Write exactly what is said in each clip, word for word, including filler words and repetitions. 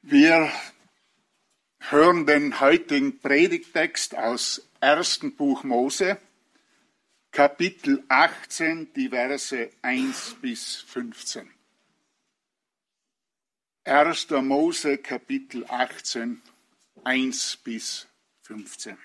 Wir hören den heutigen Predigttext aus ersten Buch Mose, Kapitel achtzehn, die Verse eins bis fünfzehn. erster Mose, Kapitel achtzehn, eins bis fünfzehn.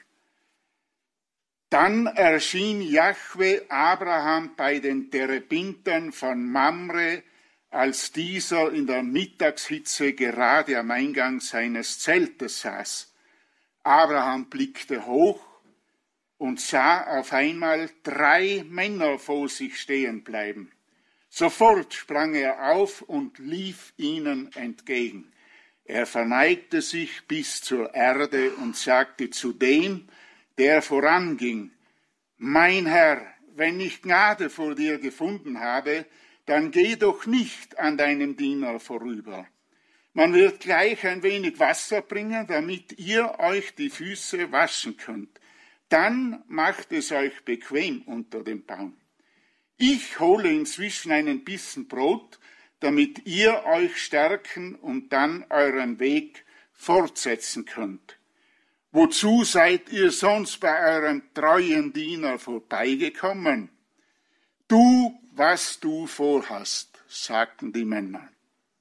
Dann erschien Jahwe Abraham bei den Terebintern von Mamre, als dieser in der Mittagshitze gerade am Eingang seines Zeltes saß. Abraham blickte hoch und sah auf einmal drei Männer vor sich stehen bleiben. Sofort sprang er auf und lief ihnen entgegen. Er verneigte sich bis zur Erde und sagte zu dem, der voranging: Mein Herr, wenn ich Gnade vor dir gefunden habe, dann geh doch nicht an deinem Diener vorüber. Man wird gleich ein wenig Wasser bringen, damit ihr euch die Füße waschen könnt. Dann macht es euch bequem unter dem Baum. Ich hole inzwischen einen Bissen Brot, damit ihr euch stärken und dann euren Weg fortsetzen könnt. Wozu seid ihr sonst bei eurem treuen Diener vorbeigekommen? Tu, was du vorhast, sagten die Männer.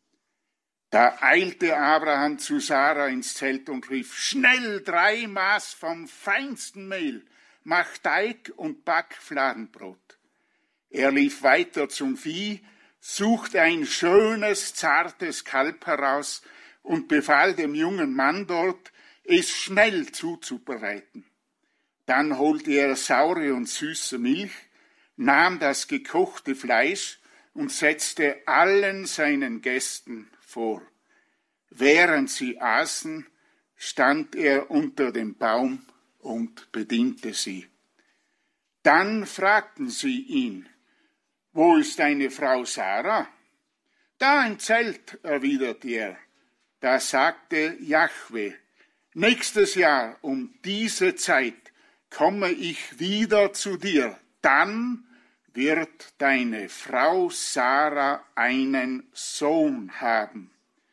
Da eilte Abraham zu Sarah ins Zelt und rief: Schnell drei Maß vom feinsten Mehl, mach Teig und back Fladenbrot. Er lief weiter zum Vieh, suchte ein schönes, zartes Kalb heraus und befahl dem jungen Mann dort, es schnell zuzubereiten. Dann holte er saure und süße Milch, nahm das gekochte Fleisch und setzte allen seinen Gästen vor. Während sie aßen, stand er unter dem Baum und bediente sie. Dann fragten sie ihn: Wo ist deine Frau Sarah? Da im Zelt, erwiderte er. Da sagte Jahwe: Nächstes Jahr um diese Zeit komme ich wieder zu dir. Dann wird deine Frau Sarah einen Sohn haben.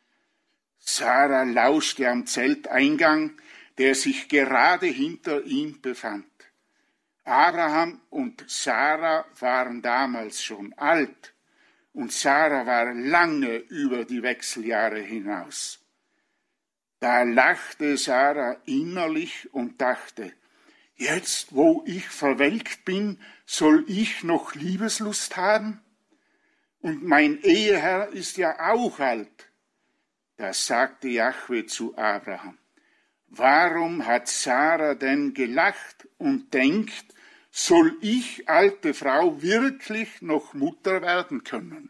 Sarah lauschte am Zelteingang, der sich gerade hinter ihm befand. Abraham und Sarah waren damals schon alt, und Sarah war lange über die Wechseljahre hinaus. Da lachte Sarah innerlich und dachte: Jetzt, wo ich verwelkt bin, soll ich noch Liebeslust haben? Und mein Eheherr ist ja auch alt. Da sagte Jahwe zu Abraham: Warum hat Sarah denn gelacht und denkt, soll ich, alte Frau, wirklich noch Mutter werden können?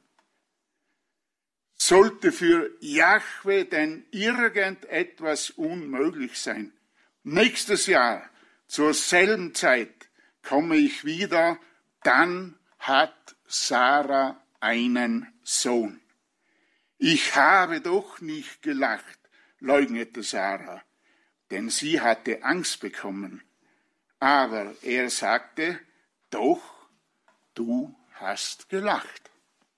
Sollte für Jahwe denn irgendetwas unmöglich sein? Nächstes Jahr zur selben Zeit komme ich wieder, dann hat Sarah einen Sohn. Ich habe doch nicht gelacht, leugnete Sarah, denn sie hatte Angst bekommen. Aber er sagte: Doch, du hast gelacht.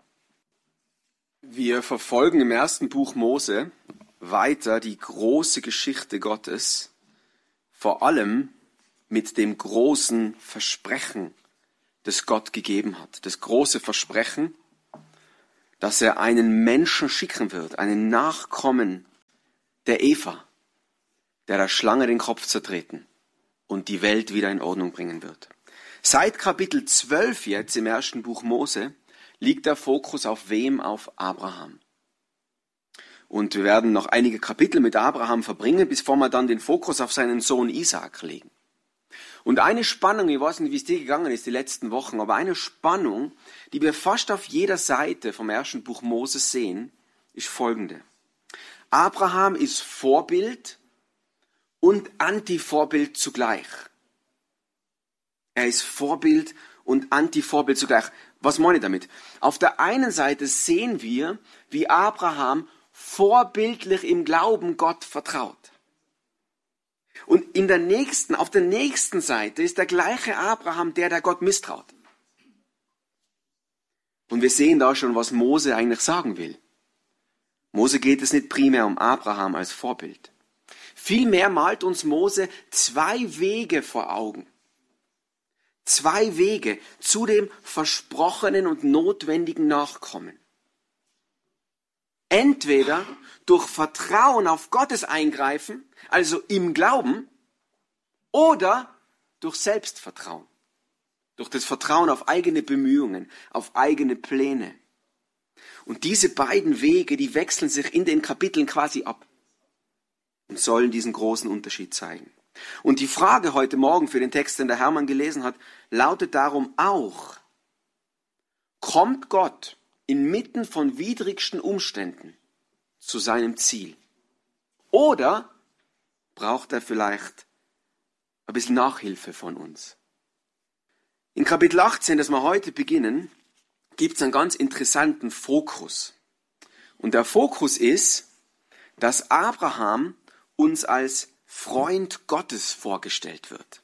Wir verfolgen im ersten Buch Mose weiter die große Geschichte Gottes, vor allem mit dem großen Versprechen, das Gott gegeben hat. Das große Versprechen, dass er einen Menschen schicken wird, einen Nachkommen der Eva, der der Schlange den Kopf zertreten und die Welt wieder in Ordnung bringen wird. Seit Kapitel zwölf jetzt im ersten Buch Mose liegt der Fokus auf wem? Auf Abraham. Und wir werden noch einige Kapitel mit Abraham verbringen, bevor wir dann den Fokus auf seinen Sohn Isaak legen. Und eine Spannung, ich weiß nicht, wie es dir gegangen ist die letzten Wochen, aber eine Spannung, die wir fast auf jeder Seite vom ersten Buch Mose sehen, ist folgende. Abraham ist Vorbild und Antivorbild zugleich. Er ist Vorbild und Antivorbild zugleich. Was meine ich damit? Auf der einen Seite sehen wir, wie Abraham vorbildlich im Glauben Gott vertraut. Und in der nächsten, auf der nächsten Seite ist der gleiche Abraham der, der Gott misstraut. Und wir sehen da schon, was Mose eigentlich sagen will. Mose geht es nicht primär um Abraham als Vorbild. Vielmehr malt uns Mose zwei Wege vor Augen. Zwei Wege zu dem versprochenen und notwendigen Nachkommen. Entweder durch Vertrauen auf Gottes Eingreifen, also im Glauben, oder durch Selbstvertrauen. Durch das Vertrauen auf eigene Bemühungen, auf eigene Pläne. Und diese beiden Wege, die wechseln sich in den Kapiteln quasi ab und sollen diesen großen Unterschied zeigen. Und die Frage heute Morgen für den Text, den der Hermann gelesen hat, lautet darum auch: Kommt Gott inmitten von widrigsten Umständen zu seinem Ziel? Oder braucht er vielleicht ein bisschen Nachhilfe von uns? In Kapitel achtzehn, das wir heute beginnen, gibt es einen ganz interessanten Fokus. Und der Fokus ist, dass Abraham uns als Freund Gottes vorgestellt wird.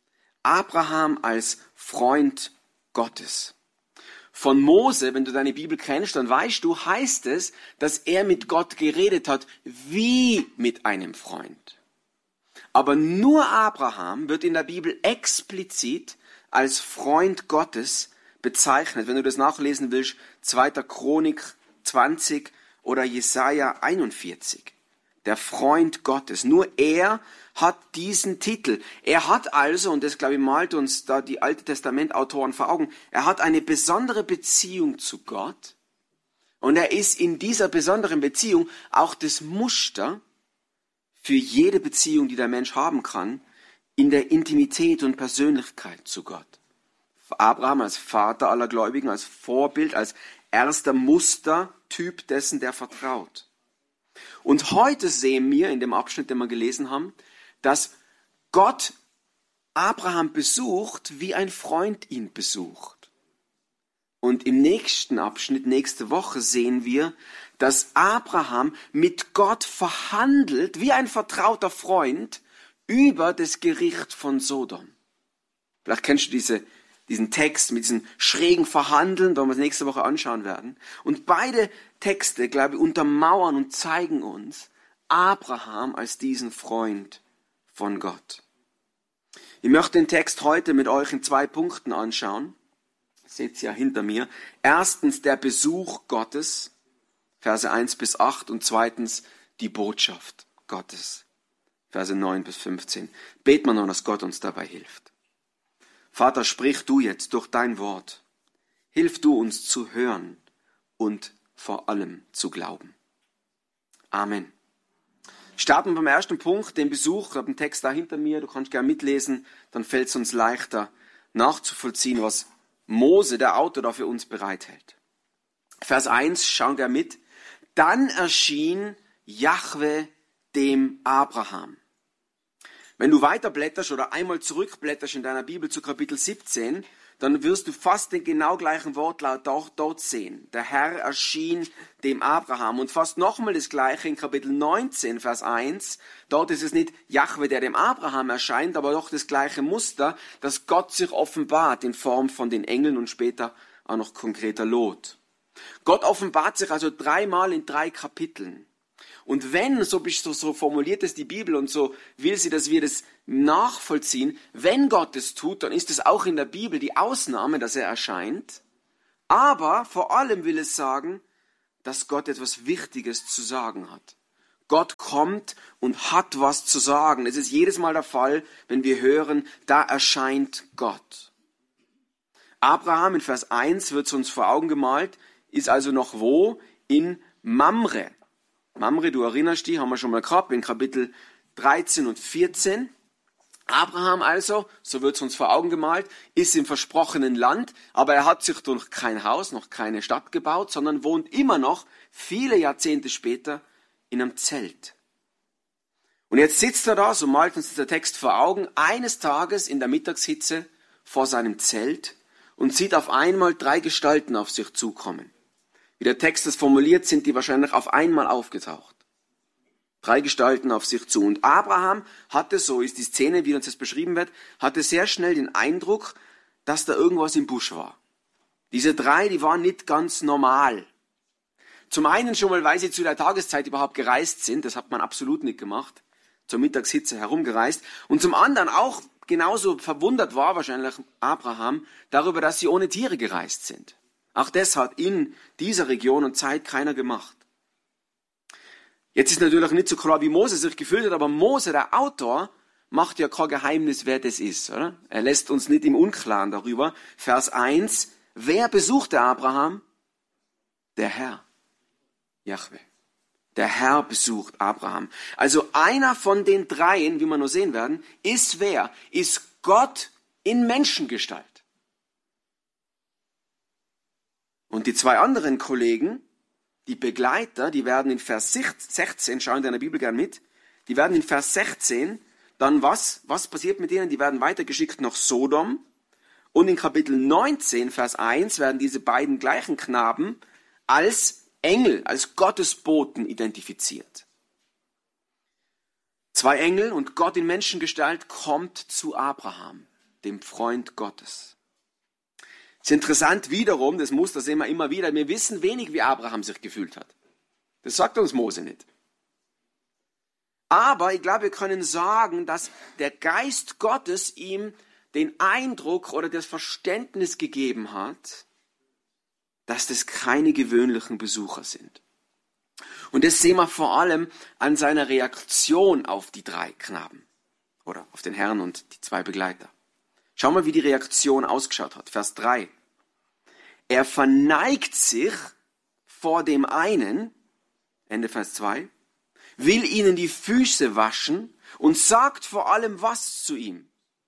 Abraham als Freund Gottes. Von Mose, wenn du deine Bibel kennst, dann weißt du, heißt es, dass er mit Gott geredet hat, wie mit einem Freund. Aber nur Abraham wird in der Bibel explizit als Freund Gottes bezeichnet. Wenn du das nachlesen willst, zweiter Chronik zwanzig oder Jesaja einundvierzig. Der Freund Gottes. Nur er hat diesen Titel. Er hat also, und das glaube ich malt uns da die Alte Testament-Autoren vor Augen, er hat eine besondere Beziehung zu Gott und er ist in dieser besonderen Beziehung auch das Muster für jede Beziehung, die der Mensch haben kann, in der Intimität und Persönlichkeit zu Gott. Abraham als Vater aller Gläubigen, als Vorbild, als erster Mustertyp dessen, der vertraut. Und heute sehen wir in dem Abschnitt, den wir gelesen haben, dass Gott Abraham besucht, wie ein Freund ihn besucht. Und im nächsten Abschnitt, nächste Woche, sehen wir, dass Abraham mit Gott verhandelt, wie ein vertrauter Freund, über das Gericht von Sodom. Vielleicht kennst du diese diesen Text mit diesen schrägen Verhandeln, da wir es nächste Woche anschauen werden. Und beide Texte, glaube ich, untermauern und zeigen uns Abraham als diesen Freund von Gott. Ich möchte den Text heute mit euch in zwei Punkten anschauen. Seht ihr ja hinter mir. Erstens der Besuch Gottes, Verse eins bis acht, und zweitens die Botschaft Gottes, Verse neun bis fünfzehn. Beten wir noch, dass Gott uns dabei hilft. Vater, sprich du jetzt durch dein Wort. Hilf du uns zu hören und vor allem zu glauben. Amen. Starten wir beim ersten Punkt, den Besuch. Ich habe einen Text da hinter mir, du kannst gerne mitlesen, dann fällt es uns leichter nachzuvollziehen, was Mose, der Autor, da für uns bereithält. Vers eins, schauen wir mit. Dann erschien Jahwe dem Abraham. Wenn du weiterblätterst oder einmal zurückblätterst in deiner Bibel zu Kapitel siebzehn, dann wirst du fast den genau gleichen Wortlaut auch dort sehen. Der Herr erschien dem Abraham. Und fast nochmal das gleiche in Kapitel neunzehn, Vers eins. Dort ist es nicht Jahwe, der dem Abraham erscheint, aber doch das gleiche Muster, dass Gott sich offenbart in Form von den Engeln und später auch noch konkreter Lot. Gott offenbart sich also dreimal in drei Kapiteln. Und wenn, so, so, so formuliert es die Bibel und so will sie, dass wir das nachvollziehen, wenn Gott es tut, dann ist es auch in der Bibel die Ausnahme, dass er erscheint. Aber vor allem will es sagen, dass Gott etwas Wichtiges zu sagen hat. Gott kommt und hat was zu sagen. Es ist jedes Mal der Fall, wenn wir hören, da erscheint Gott. Abraham in Vers eins wird es uns vor Augen gemalt, ist also noch wo? In Mamre. Mamre, du erinnerst dich, haben wir schon mal gehabt, in Kapitel dreizehn und vierzehn. Abraham also, so wird es uns vor Augen gemalt, ist im versprochenen Land, aber er hat sich noch kein Haus, noch keine Stadt gebaut, sondern wohnt immer noch, viele Jahrzehnte später, in einem Zelt. Und jetzt sitzt er da, so malt uns der Text vor Augen, eines Tages in der Mittagshitze vor seinem Zelt und sieht auf einmal drei Gestalten auf sich zukommen. Wie der Text das formuliert, sind die wahrscheinlich auf einmal aufgetaucht. Drei Gestalten auf sich zu. Und Abraham hatte, so ist die Szene, wie uns das beschrieben wird, hatte sehr schnell den Eindruck, dass da irgendwas im Busch war. Diese drei, die waren nicht ganz normal. Zum einen schon mal, weil sie zu der Tageszeit überhaupt gereist sind. Das hat man absolut nicht gemacht. Zur Mittagshitze herumgereist. Und zum anderen auch genauso verwundert war wahrscheinlich Abraham darüber, dass sie ohne Tiere gereist sind. Auch das hat in dieser Region und Zeit keiner gemacht. Jetzt ist natürlich nicht so klar, wie Mose sich gefühlt hat, aber Mose, der Autor, macht ja kein Geheimnis, wer das ist, oder? Er lässt uns nicht im Unklaren darüber. Vers eins, wer besuchte Abraham? Der Herr, Jahwe. Der Herr besucht Abraham. Also einer von den dreien, wie wir noch sehen werden, ist wer? Ist Gott in Menschengestalt. Und die zwei anderen Kollegen, die Begleiter, die werden in Vers sechzehn, schauen in deiner Bibel gern mit, die werden in Vers sechzehn dann was? Was passiert mit denen? Die werden weitergeschickt nach Sodom. Und in Kapitel neunzehn, Vers eins, werden diese beiden gleichen Knaben als Engel, als Gottesboten identifiziert. Zwei Engel und Gott in Menschengestalt kommt zu Abraham, dem Freund Gottes. Es ist interessant wiederum, das Muster sehen wir immer wieder, wir wissen wenig, wie Abraham sich gefühlt hat. Das sagt uns Mose nicht. Aber ich glaube, wir können sagen, dass der Geist Gottes ihm den Eindruck oder das Verständnis gegeben hat, dass das keine gewöhnlichen Besucher sind. Und das sehen wir vor allem an seiner Reaktion auf die drei Knaben oder auf den Herrn und die zwei Begleiter. Schau mal, wie die Reaktion ausgeschaut hat. Vers drei. Er verneigt sich vor dem einen, Ende Vers zwei, will ihnen die Füße waschen und sagt vor allem was zu ihm?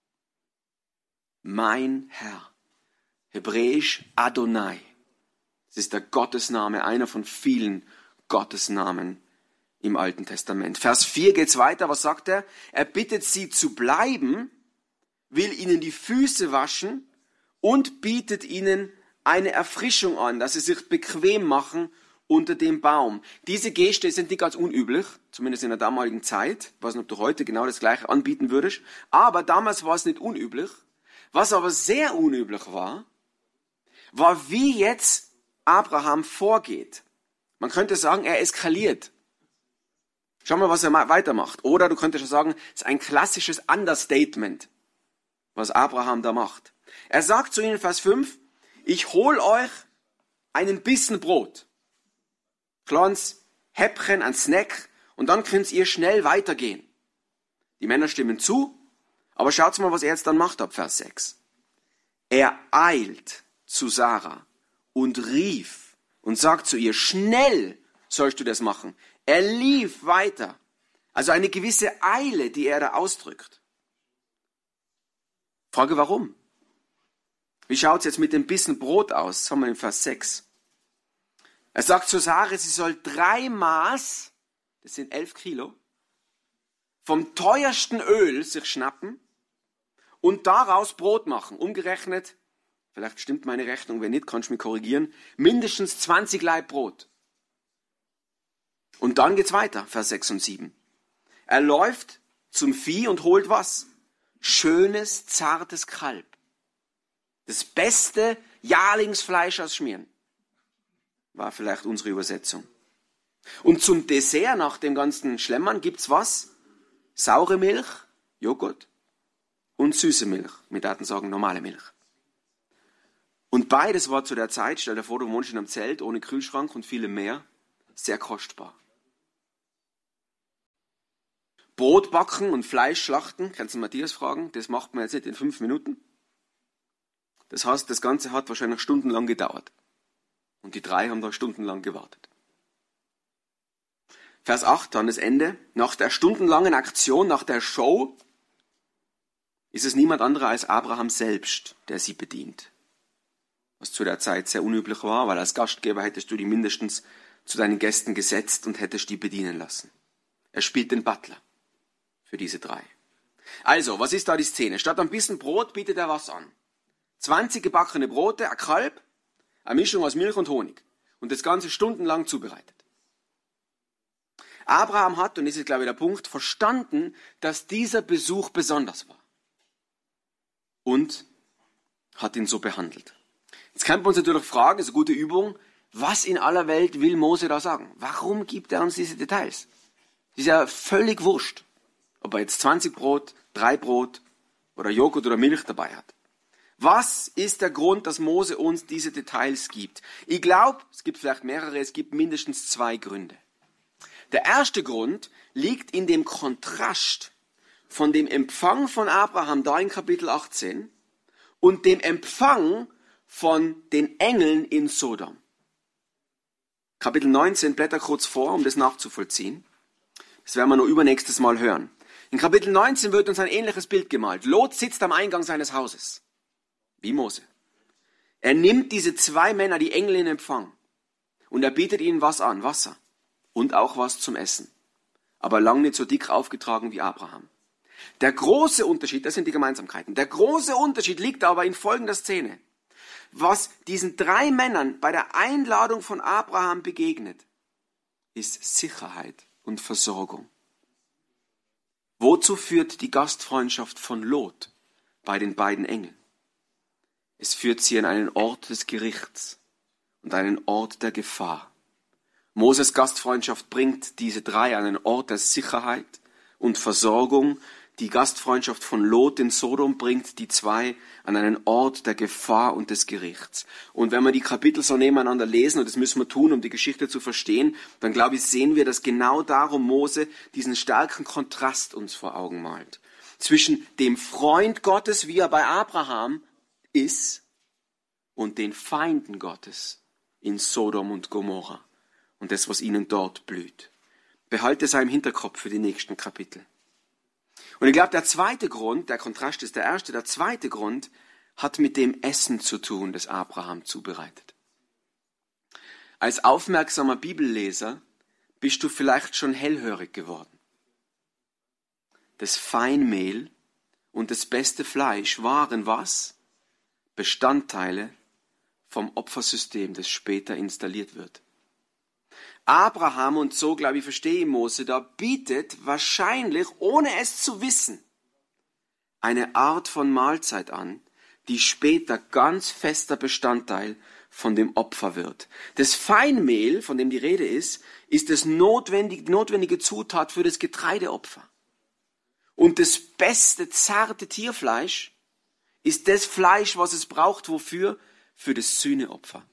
Mein Herr. Hebräisch Adonai. Das ist der Gottesname, einer von vielen Gottesnamen im Alten Testament. Vers vier geht's weiter. Was sagt er? Er bittet sie zu bleiben, will ihnen die Füße waschen und bietet ihnen eine Erfrischung an, dass sie sich bequem machen unter dem Baum. Diese Geste sind nicht ganz unüblich, zumindest in der damaligen Zeit. Ich weiß nicht, ob du heute genau das Gleiche anbieten würdest. Aber damals war es nicht unüblich. Was aber sehr unüblich war, war, wie jetzt Abraham vorgeht. Man könnte sagen, er eskaliert. Schau mal, was er weitermacht. Oder du könntest schon sagen, es ist ein klassisches Understatement, was Abraham da macht. Er sagt zu ihnen, Vers fünf, ich hol euch einen Bissen Brot. Kleines Häppchen, ein Snack, und dann könnt ihr schnell weitergehen. Die Männer stimmen zu, aber schaut mal, was er jetzt dann macht ab Vers sechs. Er eilt zu Sarah und rief und sagt zu ihr, schnell sollst du das machen. Er lief weiter. Also eine gewisse Eile, die er da ausdrückt. Frage, warum? Wie schaut es jetzt mit dem Bissen Brot aus? Das haben wir in Vers sechs. Er sagt zu Sarah, sie soll drei Maß, das sind elf Kilo, vom teuersten Öl sich schnappen und daraus Brot machen. Umgerechnet, vielleicht stimmt meine Rechnung, wenn nicht, kannst du mich korrigieren, mindestens zwanzig Laib Brot. Und dann geht's weiter, Vers sechs und sieben. Er läuft zum Vieh und holt was? Schönes, zartes Kalb. Das beste Jahlingsfleisch aus Schmieren. War vielleicht unsere Übersetzung. Und zum Dessert nach dem ganzen Schlemmern gibt's was? Saure Milch, Joghurt und süße Milch. Wir daten sagen normale Milch. Und beides war zu der Zeit, stell dir vor, du wohnst in einem Zelt ohne Kühlschrank und vielem mehr, sehr kostbar. Brot backen und Fleisch schlachten, kannst du Matthias fragen, das macht man jetzt nicht in fünf Minuten. Das heißt, das Ganze hat wahrscheinlich stundenlang gedauert. Und die drei haben da stundenlang gewartet. Vers acht, dann das Ende. Nach der stundenlangen Aktion, nach der Show, ist es niemand anderer als Abraham selbst, der sie bedient. Was zu der Zeit sehr unüblich war, weil als Gastgeber hättest du die mindestens zu deinen Gästen gesetzt und hättest die bedienen lassen. Er spielt den Butler für diese drei. Also, was ist da die Szene? Statt ein bisschen Brot bietet er was an. zwanzig gebackene Brote, ein Kalb, eine Mischung aus Milch und Honig. Und das Ganze stundenlang zubereitet. Abraham hat, und das ist, glaube ich, der Punkt, verstanden, dass dieser Besuch besonders war. Und hat ihn so behandelt. Jetzt kann man uns natürlich fragen, ist eine gute Übung, Was in aller Welt will Mose da sagen? Warum gibt er uns diese Details? Ist ja völlig wurscht, ob er jetzt zwanzig Brot, drei Brot oder Joghurt oder Milch dabei hat. Was ist der Grund, dass Mose uns diese Details gibt? Ich glaube, es gibt vielleicht mehrere, es gibt mindestens zwei Gründe. Der erste Grund liegt in dem Kontrast von dem Empfang von Abraham da in Kapitel achtzehn und dem Empfang von den Engeln in Sodom. Kapitel neunzehn, blätter kurz vor, um das nachzuvollziehen. Das werden wir nur übernächstes Mal hören. In Kapitel neunzehn wird uns ein ähnliches Bild gemalt. Lot sitzt am Eingang seines Hauses, wie Mose. Er nimmt diese zwei Männer, die Engel, in Empfang, und er bietet ihnen was an, Wasser und auch was zum Essen, aber lang nicht so dick aufgetragen wie Abraham. Der große Unterschied, das sind die Gemeinsamkeiten, der große Unterschied liegt aber in folgender Szene. Was diesen drei Männern bei der Einladung von Abraham begegnet, ist Sicherheit und Versorgung. Wozu führt die Gastfreundschaft von Lot bei den beiden Engeln? Es führt sie an einen Ort des Gerichts und einen Ort der Gefahr. Moses Gastfreundschaft bringt diese drei an einen Ort der Sicherheit und Versorgung. Die Gastfreundschaft von Lot in Sodom bringt die zwei an einen Ort der Gefahr und des Gerichts. Und wenn wir die Kapitel so nebeneinander lesen, und das müssen wir tun, um die Geschichte zu verstehen, dann glaube ich, sehen wir, dass genau darum Mose diesen starken Kontrast uns vor Augen malt. Zwischen dem Freund Gottes, wie er bei Abraham ist, und den Feinden Gottes in Sodom und Gomorra und das, was ihnen dort blüht. Behalte es im Hinterkopf für die nächsten Kapitel. Und ich glaube, der zweite Grund, der Kontrast ist der erste, der zweite Grund hat mit dem Essen zu tun, das Abraham zubereitet. Als aufmerksamer Bibelleser bist du vielleicht schon hellhörig geworden. Das Feinmehl und das beste Fleisch waren was? Bestandteile vom Opfersystem, das später installiert wird. Abraham, und so glaube ich, verstehe ich Mose, da bietet wahrscheinlich, ohne es zu wissen, eine Art von Mahlzeit an, die später ganz fester Bestandteil von dem Opfer wird. Das Feinmehl, von dem die Rede ist, ist das notwendige, notwendige Zutat für das Getreideopfer. Und das beste, zarte Tierfleisch ist das Fleisch, was es braucht, wofür? Für das Sühneopfer.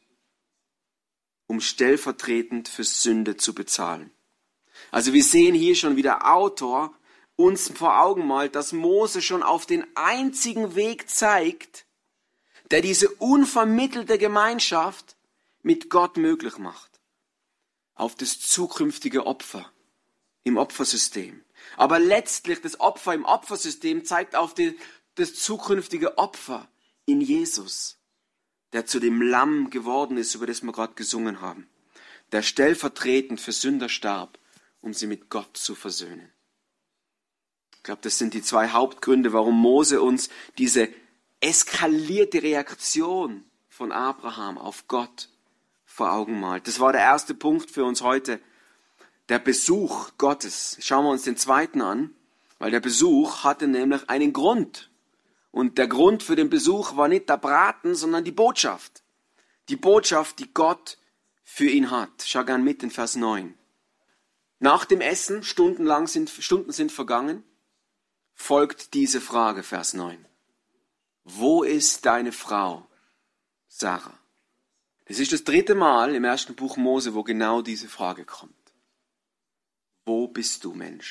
Um stellvertretend für Sünde zu bezahlen. Also wir sehen hier schon, wie der Autor uns vor Augen malt, dass Mose schon auf den einzigen Weg zeigt, der diese unvermittelte Gemeinschaft mit Gott möglich macht. Auf das zukünftige Opfer im Opfersystem. Aber letztlich das Opfer im Opfersystem zeigt auf die, das zukünftige Opfer in Jesus, der zu dem Lamm geworden ist, über das wir gerade gesungen haben, der stellvertretend für Sünder starb, um sie mit Gott zu versöhnen. Ich glaube, das sind die zwei Hauptgründe, warum Mose uns diese eskalierte Reaktion von Abraham auf Gott vor Augen malt. Das war der erste Punkt für uns heute, der Besuch Gottes. Schauen wir uns den zweiten an, weil der Besuch hatte nämlich einen Grund. Und der Grund für den Besuch war nicht der Braten, sondern die Botschaft. Die Botschaft, die Gott für ihn hat. Schau gern mit in Vers neun. Nach dem Essen, stundenlang sind, Stunden sind vergangen, folgt diese Frage, Vers neun. Wo ist deine Frau, Sarah? Das ist das dritte Mal im ersten Buch Mose, wo genau diese Frage kommt. Wo bist du, Mensch?